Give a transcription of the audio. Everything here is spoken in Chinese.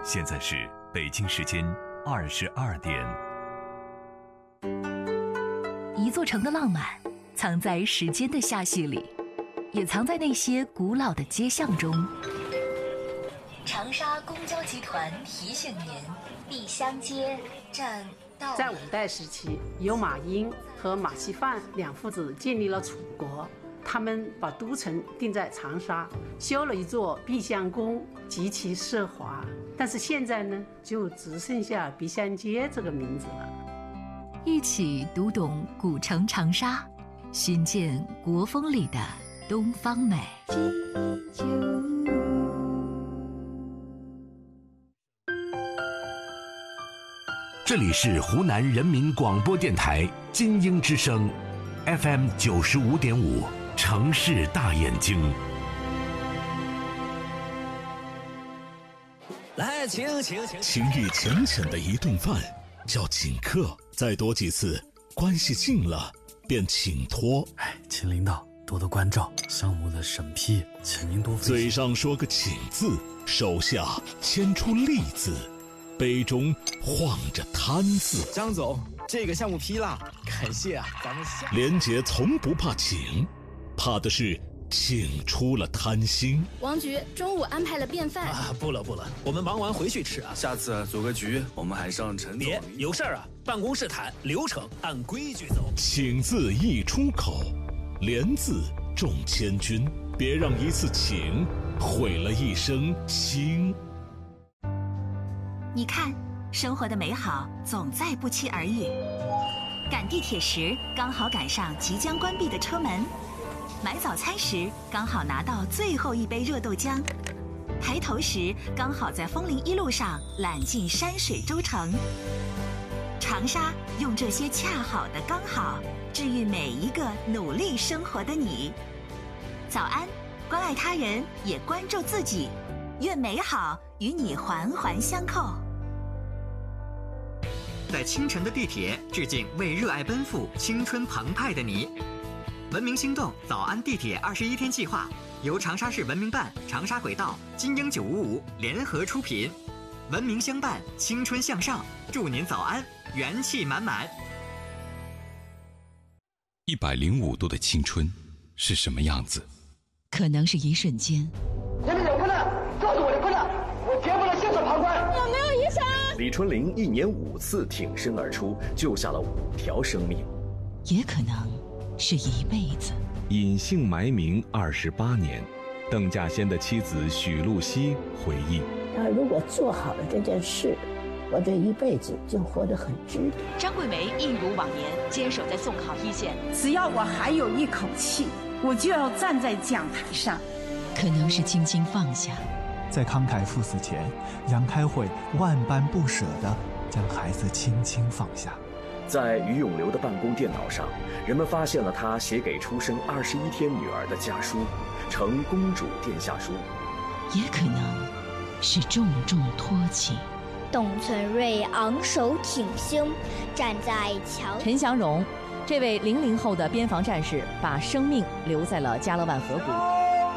现在是北京时间22点。 一座城的浪漫，藏在时间的下序里，也藏在那些古老的街巷中。长沙公交集团提醒您：碧香街站到。 在五代时期，由马英和马锡范两父子建立了楚国。他们把都城定在长沙，修了一座碧香宫，极其奢华。但是现在呢，就只剩下碧香街这个名字了。 一起读懂古城长沙，寻见国风里的东方美。 这里是湖南人民广播电台金鹰之声 FM 95.5，城市大眼睛。 来，请情意浅浅的一顿饭叫请客，再多几次，关系近了便请托。 请领导多多关照，项目的审批，请您多费心。 嘴上说个请字，手下牵出利字，杯中晃着贪字。 张总，这个项目批了，感谢啊，咱们下。 连杰从不怕请，怕的是请出了贪心。 王局中午安排了便饭啊，不了，我们忙完回去吃啊。 下次组个局，我们还是让陈总。 别有事儿啊，办公室谈，流程按规矩走。 请字一出口，连字中千军，别让一次请毁了一生心。 你看，生活的美好总在不期而遇。赶地铁时，刚好赶上即将关闭的车门。买早餐时，刚好拿到最后一杯热豆浆；抬头时，刚好在枫林一路上揽尽山水洲城。长沙用这些恰好的刚好，治愈每一个努力生活的你。早安，关爱他人，也关注自己，愿美好与你环环相扣。 在清晨的地铁，致敬为热爱奔赴、青春澎湃的你。文明心动早安地铁21天计划由长沙市文明办、长沙轨道、金鹰955联合出品，文明相伴，青春向上，祝您早安，元气满满。 105度的青春是什么样子？ 可能是一瞬间。 这里有困难，告诉我的困难，我绝不能袖手旁观。 有没有医生？ 李春玲1年5次挺身而出，救下了5条生命。 也可能是一辈子。 隐姓埋名28年，邓稼先的妻子许露西回忆： 他如果做好了这件事，我这一辈子就活得很值得。 张桂梅一如往年坚守在送考一线， 只要我还有一口气，我就要站在讲台上。 可能是轻轻放下， 在慷慨赴死前，杨开慧万般不舍地将孩子轻轻放下。 在于永流的办公电脑上，人们发现了他写给出生21天女儿的家书，呈公主殿下书。 也可能是重重托起。 董存瑞昂首挺胸，站在桥。 陈祥荣，这位00后的边防战士，把生命留在了加勒万河谷。